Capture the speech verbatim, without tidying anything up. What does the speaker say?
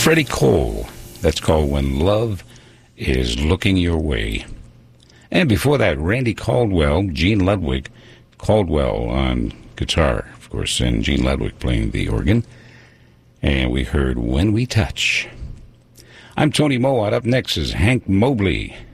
Freddie Cole. That's called When Love Is Looking Your Way. And before that, Randy Caldwell, Gene Ludwig, Caldwell on guitar, of course, and Gene Ludwig playing the organ. And we heard When We Touch. I'm Tony Mowat. Up next is Hank Mobley